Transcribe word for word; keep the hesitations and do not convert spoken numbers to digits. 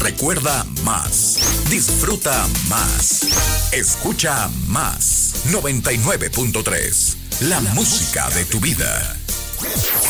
Recuerda más. Disfruta más. Escucha más. noventa y nueve punto tres. La, La música de tu vida.